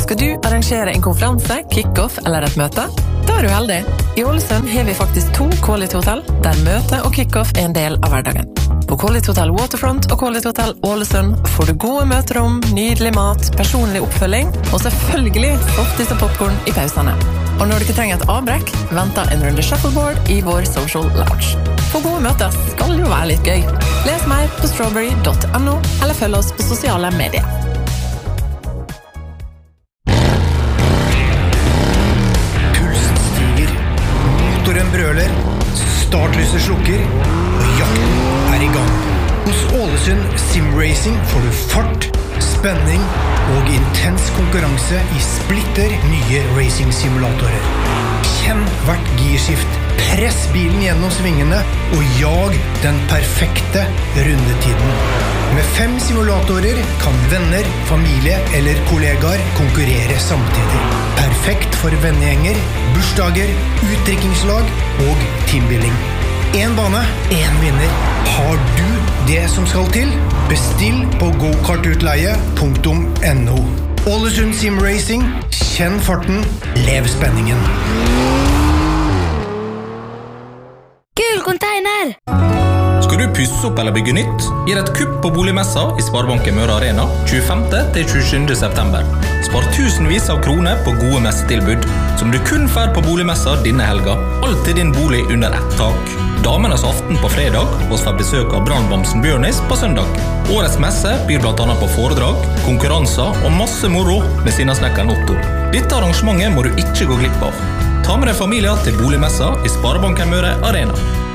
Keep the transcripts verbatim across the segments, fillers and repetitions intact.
Skal du arrangere en konferanse, kick-off eller et møte? Da er du heldig. I Ålesund har vi faktisk to Quality Hotel, der møte og kick-off er en del av hverdagen. På Quality Hotel Waterfront og Quality Hotel Ålesund får du gode møterom, nydelig mat, personlig oppfølging og selvfølgelig softis og popcorn i pausene. Og når du ikke trenger et avbrekk, venter en runde shuffleboard i vår social lounge. For gode møter skal jo være litt gøy. Les mer på strawberry punktum no eller følg oss på sosiale medier. Pulsen stiger, motoren brøler, startlyset slukker, og jakten er i gang. Hos Ålesund Sim Racing får du fart, spenning og intens konkurranse i splitter nye racing-simulatorer. Kjenn hvert girskift, press bilen gjennom svingene og jag den perfekte rundetiden. Med fem simulatorer kan venner, familie eller kollegaer konkurrere samtidig. Perfekt for vennegjenger, bursdager, utdrikkingslag og teambuilding. En bane, en vinner. Har du det som skal til? Bestill på go kart utleie punktum no. Ålesund Sim Racing. Kjenn farten, lev spenningen. Gul container! Skal du pusse opp eller bygge nytt? Gir et kupp på boligmessa i Sparebanken Møre Arena tjuefemte til tjuesjuende september. Spar tusenvis av kroner på gode messetilbud, som du kun får på boligmessa denne helga. Alltid din bolig under ett tak. Damenes aften på fredag, og får besøk av brannbamsen Bjørnis på søndag. Årets messe byr blant annet på foredrag, konkurranser og masse moro med sinnasnekkeren Otto. Dette arrangementet må du ikke gå glipp av. Ta med deg familier til boligmessa i Sparebanken Møre Arena.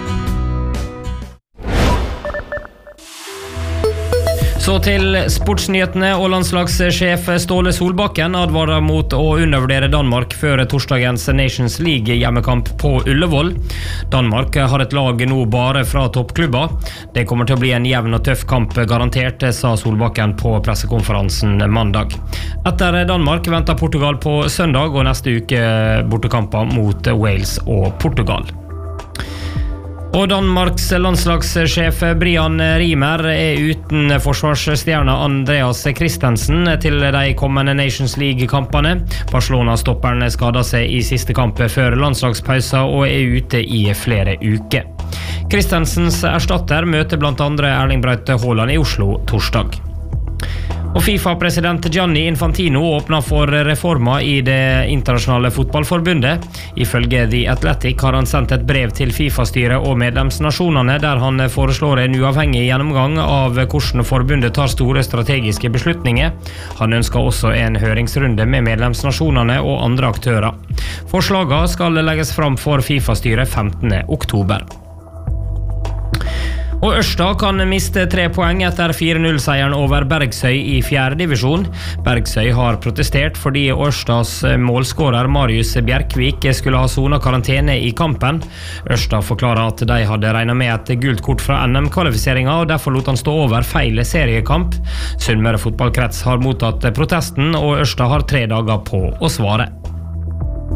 Så til sportsnyhetene, og landslagssjef Ståle Solbakken advarer mot å undervurdere Danmark før torsdagens Nations League hjemmekamp på Ullevål. Danmark har et lag nå bare fra toppklubber. Det kommer til å bli en jevn og tøff kamp garantert, sa Solbakken på pressekonferansen mandag. Etter Danmark venter Portugal på søndag, og neste uke bortekamper mot Wales og Portugal. Og Danmarks landslagssjef Brian Riemer er uten forsvarsstjerne Andreas Christensen til de kommende Nations League-kampene. Barcelona-stopperen skadet seg i siste kamp før landslagspausa og er ute i flere uker. Christensens erstatter møter blant andre Erling Braut Haaland i Oslo torsdag. Og FIFA-president Gianni Infantino åpner for reformer i det internasjonale fotballforbundet. Ifølge The Athletic har han sendt et brev til FIFA-styret og medlemsnasjonene der han foreslår en uavhengig gjennomgang av hvordan forbundet tar store strategiske beslutninger. Han ønsker også en høringsrunde med medlemsnasjonene og andre aktører. Forslagene skal legges fram for FIFA-styret femtende oktober. Og Ørsta kan miste tre poeng etter fire null-seieren over Bergsøy i fjerde divisjon. Bergsøy har protestert fordi Ørstas målskårer Marius Bjerkvik skulle ha sonet karantene i kampen. Ørsta forklarer at de hadde regnet med et gult kort fra N M-kvalifiseringen, og derfor lot han stå over feil seriekamp. Sunnmøre fotballkrets har mottatt protesten, og Ørsta har tre dager på å svare.